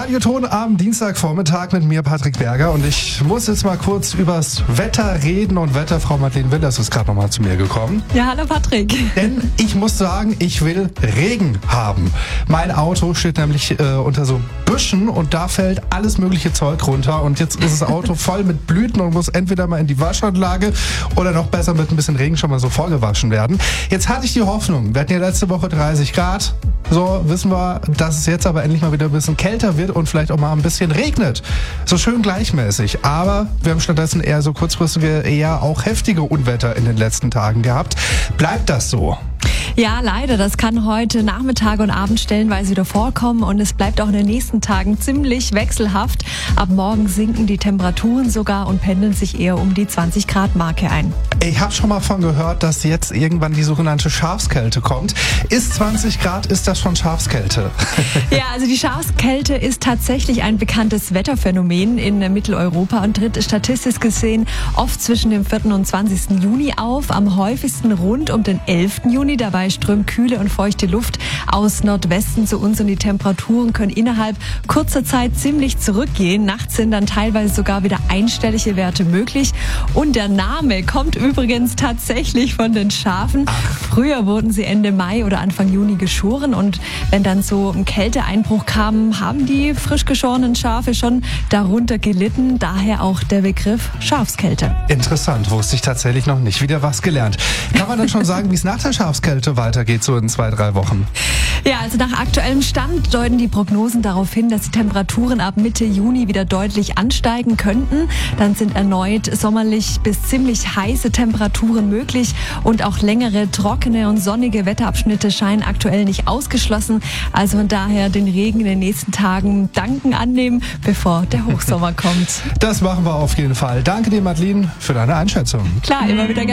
Radioton am Dienstagvormittag mit mir, Patrick Berger. Und ich muss jetzt mal kurz übers Wetter reden. Und Wetterfrau Madeleine Willers ist gerade nochmal zu mir gekommen. Ja, hallo Patrick. Denn ich muss sagen, ich will Regen haben. Mein Auto steht nämlich unter so Büschen und da fällt alles mögliche Zeug runter. Und jetzt ist das Auto voll mit Blüten und muss entweder mal in die Waschanlage oder noch besser mit ein bisschen Regen schon mal so vorgewaschen werden. Jetzt hatte ich die Hoffnung, wir hatten ja letzte Woche 30 Grad. So wissen wir, dass es jetzt aber endlich mal wieder ein bisschen kälter wird und vielleicht auch mal ein bisschen regnet. So schön gleichmäßig. Aber wir haben stattdessen eher so kurzfristige, eher auch heftige Unwetter in den letzten Tagen gehabt. Bleibt das so? Ja, leider. Das kann heute Nachmittag und Abend stellenweise wieder vorkommen und es bleibt auch in den nächsten Tagen ziemlich wechselhaft. Ab morgen sinken die Temperaturen sogar und pendeln sich eher um die 20 Grad Marke ein. Ich habe schon mal von gehört, dass jetzt irgendwann die sogenannte Schafskälte kommt. Ist 20 Grad, ist das schon Schafskälte? Ja, also die Schafskälte ist tatsächlich ein bekanntes Wetterphänomen in Mitteleuropa und tritt statistisch gesehen oft zwischen dem 4. und 20. Juni auf, am häufigsten rund um den 11. Juni. Dabei strömt kühle und feuchte Luft aus Nordwesten zu uns und die Temperaturen können innerhalb kurzer Zeit ziemlich zurückgehen. Nachts sind dann teilweise sogar wieder einstellige Werte möglich. Und der Name kommt übrigens tatsächlich von den Schafen. Früher wurden sie Ende Mai oder Anfang Juni geschoren und wenn dann so ein Kälteeinbruch kam, haben die frisch geschorenen Schafe schon darunter gelitten. Daher auch der Begriff Schafskälte. Interessant, wusste ich tatsächlich noch nicht. Wieder was gelernt. Kann man dann schon sagen, wie es nach der Schafskälte weitergeht, so in 2-3 Wochen? Ja, also nach aktuellem Stand deuten die Prognosen darauf hin, dass die Temperaturen ab Mitte Juni wieder deutlich ansteigen könnten. Dann sind erneut sommerlich bis ziemlich heiße Temperaturen möglich und auch längere, trockene und sonnige Wetterabschnitte scheinen aktuell nicht ausgeschlossen. Also von daher den Regen in den nächsten Tagen dankend annehmen, bevor der Hochsommer kommt. Das machen wir auf jeden Fall. Danke dir, Madeleine, für deine Einschätzung. Klar, immer wieder gerne.